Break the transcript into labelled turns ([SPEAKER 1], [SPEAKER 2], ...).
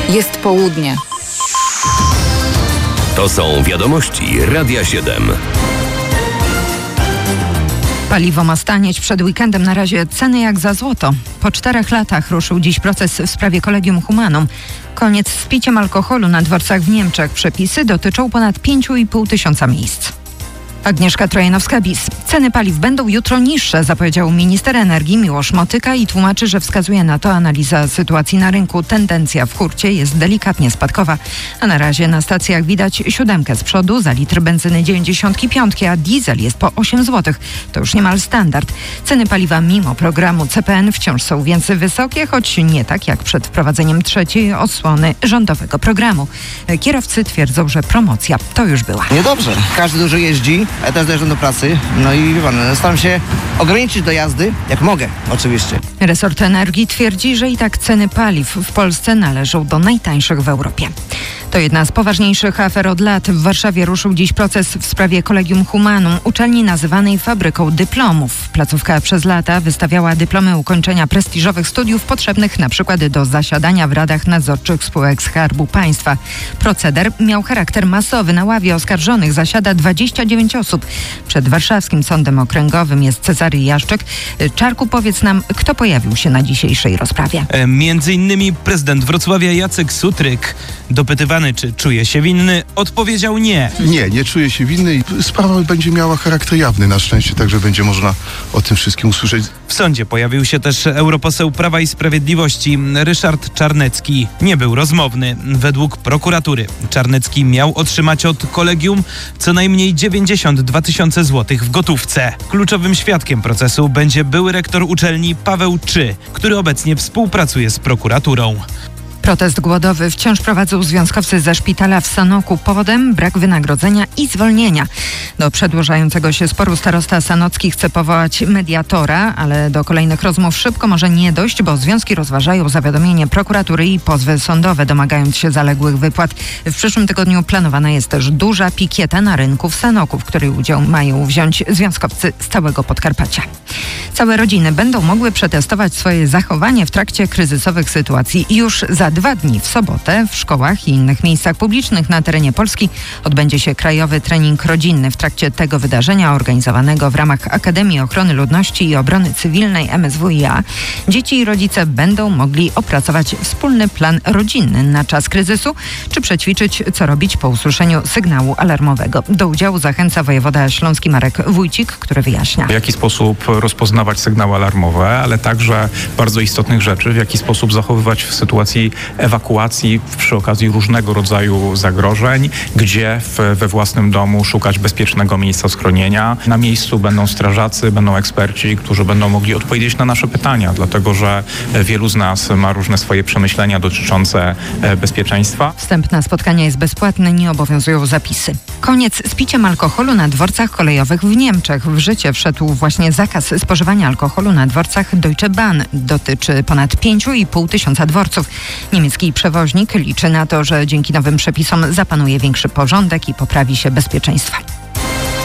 [SPEAKER 1] Jest południe.
[SPEAKER 2] To są wiadomości Radia 7.
[SPEAKER 3] Paliwo ma stanieć przed weekendem, na razie ceny jak za złoto. Po 4 latach ruszył dziś proces w sprawie Collegium Humanum. Koniec z piciem alkoholu na dworcach w Niemczech. Przepisy dotyczą ponad 5,5 tysiąca miejsc. Agnieszka Trojanowska-Bis. Ceny paliw będą jutro niższe, zapowiedział minister energii Miłosz Motyka i tłumaczy, że wskazuje na to analiza sytuacji na rynku. Tendencja w hurcie jest delikatnie spadkowa, a na razie na stacjach widać 7 z przodu, za litr benzyny 95, a diesel jest po 8 zł. To już niemal standard. Ceny paliwa mimo programu CPN wciąż są więc wysokie, choć nie tak jak przed wprowadzeniem trzeciej odsłony rządowego programu. Kierowcy twierdzą, że promocja to już była.
[SPEAKER 4] Niedobrze. Każdy dużo jeździ. Ja też dojeżdżam do pracy, no i staram się ograniczyć do jazdy, jak mogę, oczywiście.
[SPEAKER 3] Resort Energii twierdzi, że i tak ceny paliw w Polsce należą do najtańszych w Europie. To jedna z poważniejszych afer od lat. W Warszawie ruszył dziś proces w sprawie Collegium Humanum, uczelni nazywanej fabryką dyplomów. Placówka przez lata wystawiała dyplomy ukończenia prestiżowych studiów potrzebnych na przykład do zasiadania w radach nadzorczych spółek Skarbu Państwa. Proceder miał charakter masowy. Na ławie oskarżonych zasiada 29 osób. Przed warszawskim sądem okręgowym jest Cezary Jaszczek. Czarku, powiedz nam, kto pojawił się na dzisiejszej rozprawie?
[SPEAKER 5] Między innymi prezydent Wrocławia Jacek Sutryk. Dopytywany, czy czuje się winny, odpowiedział nie.
[SPEAKER 6] Nie czuję się winny i sprawa będzie miała charakter jawny na szczęście, także będzie można o tym wszystkim usłyszeć.
[SPEAKER 5] W sądzie pojawił się też europoseł Prawa i Sprawiedliwości Ryszard Czarnecki. Nie był rozmowny. Według prokuratury Czarnecki miał otrzymać od kolegium co najmniej 92 tysiące złotych w gotówce. Kluczowym świadkiem procesu będzie były rektor uczelni Paweł Czy, który obecnie współpracuje z prokuraturą.
[SPEAKER 3] Protest głodowy wciąż prowadzą związkowcy ze szpitala w Sanoku. Powodem brak wynagrodzenia i zwolnienia. Do przedłużającego się sporu starosta sanocki chce powołać mediatora, ale do kolejnych rozmów szybko może nie dojść, bo związki rozważają zawiadomienie prokuratury i pozwy sądowe, domagając się zaległych wypłat. W przyszłym tygodniu planowana jest też duża pikieta na rynku w Sanoku, w której udział mają wziąć związkowcy z całego Podkarpacia. Całe rodziny będą mogły przetestować swoje zachowanie w trakcie kryzysowych sytuacji. Już za 2 dni w sobotę w szkołach i innych miejscach publicznych na terenie Polski odbędzie się krajowy trening rodzinny. W trakcie tego wydarzenia organizowanego w ramach Akademii Ochrony Ludności i Obrony Cywilnej MSWiA dzieci i rodzice będą mogli opracować wspólny plan rodzinny na czas kryzysu, czy przećwiczyć, co robić po usłyszeniu sygnału alarmowego. Do udziału zachęca wojewoda śląski Marek Wójcik, który wyjaśnia.
[SPEAKER 7] W jaki sposób rozpoznawać sygnały alarmowe, ale także bardzo istotnych rzeczy, w jaki sposób zachowywać w sytuacji ewakuacji przy okazji różnego rodzaju zagrożeń, gdzie we własnym domu szukać bezpiecznego miejsca schronienia. Na miejscu będą strażacy, będą eksperci, którzy będą mogli odpowiedzieć na nasze pytania, dlatego że wielu z nas ma różne swoje przemyślenia dotyczące bezpieczeństwa.
[SPEAKER 3] Wstęp na spotkanie jest bezpłatny, nie obowiązują zapisy. Koniec z piciem alkoholu na dworcach kolejowych w Niemczech. W życie wszedł właśnie zakaz spożywania alkoholu na dworcach Deutsche Bahn. Dotyczy ponad 5,5 tysiąca dworców. Niemiecki przewoźnik liczy na to, że dzięki nowym przepisom zapanuje większy porządek i poprawi się bezpieczeństwo.